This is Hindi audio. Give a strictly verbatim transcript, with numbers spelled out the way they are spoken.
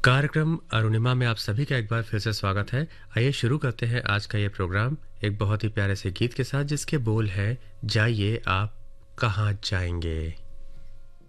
कार्यक्रम अरुणिमा में आप सभी का एक बार फिर से स्वागत है। आइए शुरू करते हैं आज का ये प्रोग्राम एक बहुत ही प्यारे से गीत के साथ जिसके बोल हैं, जाइए आप कहाँ जाएंगे।